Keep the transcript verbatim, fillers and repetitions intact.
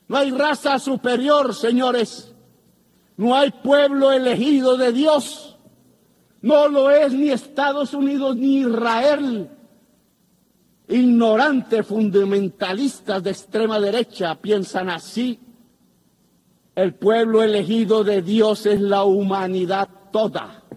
No hay raza superior, señores. No hay pueblo elegido de Dios. No lo es ni Estados Unidos ni Israel. Ignorantes fundamentalistas de extrema derecha piensan así. El pueblo elegido de Dios es la humanidad toda.